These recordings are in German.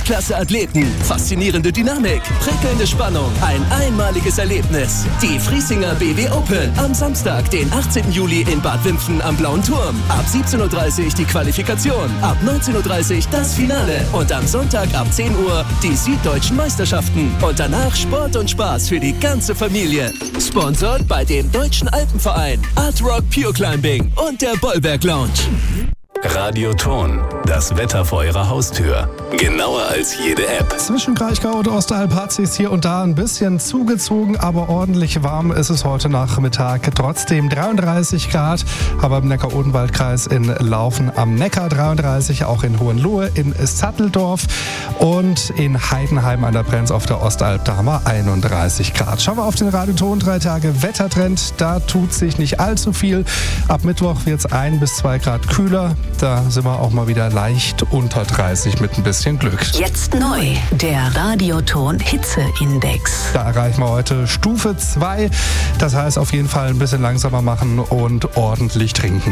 Weltklasse Athleten, faszinierende Dynamik, prickelnde Spannung, ein einmaliges Erlebnis. Die Friesinger BW Open am Samstag, den 18. Juli in Bad Wimpfen am Blauen Turm. Ab 17.30 Uhr die Qualifikation, ab 19.30 Uhr das Finale und am Sonntag ab 10 Uhr die Süddeutschen Meisterschaften. Und danach Sport und Spaß für die ganze Familie. Sponsored bei dem Deutschen Alpenverein, Art Rock Pure Climbing und der Bollwerk Lounge. Radioton, das Wetter vor Ihrer Haustür. Genauer als jede App. Zwischen Kraichgau und Osteralp hat es hier und da ein bisschen zugezogen, aber ordentlich warm ist es heute Nachmittag. Trotzdem 33 Grad, aber im Neckar-Odenwald-Kreis in Laufen am Neckar 33, auch in Hohenlohe, in Satteldorf und in Heidenheim an der Brenz auf der Ostalb, da haben wir 31 Grad. Schauen wir auf den Radioton, 3 Tage Wettertrend, da tut sich nicht allzu viel. Ab Mittwoch wird es 1 bis 2 Grad kühler. Da sind wir auch mal wieder leicht unter 30 mit ein bisschen Glück. Jetzt neu, der Radioton Hitzeindex. Da erreichen wir heute Stufe 2. Das heißt auf jeden Fall ein bisschen langsamer machen und ordentlich trinken.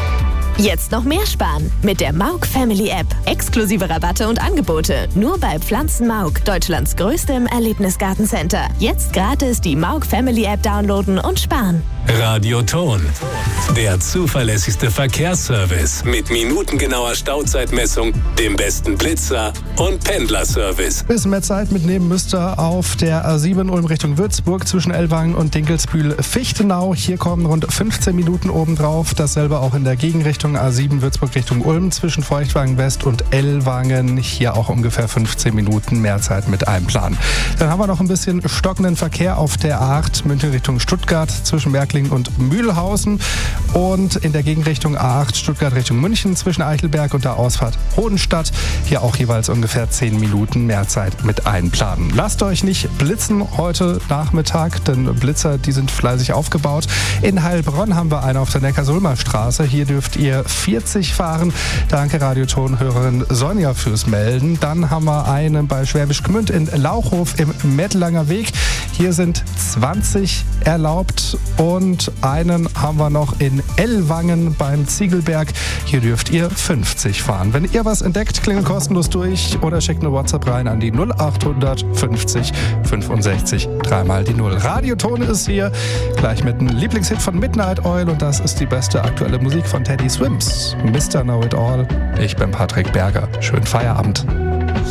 Jetzt noch mehr sparen mit der Mauk Family App. Exklusive Rabatte und Angebote. Nur bei Pflanzen Mauk, Deutschlands größtem Erlebnisgartencenter. Jetzt gratis die Mauk Family App downloaden und sparen. Radioton, der zuverlässigste Verkehrsservice mit minutengenauer Stauzeitmessung, dem besten Blitzer und Pendlerservice. Bisschen mehr Zeit mitnehmen müsst ihr auf der A7 Ulm Richtung Würzburg zwischen Ellwangen und Dinkelsbühl-Fichtenau. Hier kommen rund 15 Minuten obendrauf. Dasselbe auch in der Gegenrichtung A7 Würzburg Richtung Ulm zwischen Feuchtwagen West und Ellwangen. Hier auch ungefähr 15 Minuten mehr Zeit mit einplanen. Dann haben wir noch ein bisschen stockenden Verkehr auf der A8 München Richtung Stuttgart zwischen Bergling und Mühlhausen und in der Gegenrichtung A8 Stuttgart Richtung München zwischen Eichelberg und der Ausfahrt Hohenstadt. Hier auch jeweils ungefähr 10 Minuten mehr Zeit mit einplanen. Lasst euch nicht blitzen heute Nachmittag, denn Blitzer, die sind fleißig aufgebaut. In Heilbronn haben wir einen auf der Neckar-Sulmer Straße. Hier dürft ihr 40 fahren. Danke Radioton-Hörerin Sonja fürs Melden. Dann haben wir einen bei Schwäbisch Gmünd in Lauchhof im Mettlanger Weg. Hier sind 20 erlaubt und einen haben wir noch in Ellwangen beim Ziegelberg. Hier dürft ihr 50 fahren. Wenn ihr was entdeckt, klingelt kostenlos durch oder schickt eine WhatsApp rein an die 0800 50 65 3 die 0. Radioton ist hier, gleich mit einem Lieblingshit von Midnight Oil und das ist die beste aktuelle Musik von Teddy Swims. Mr. Know It All. Ich bin Patrick Berger. Schönen Feierabend.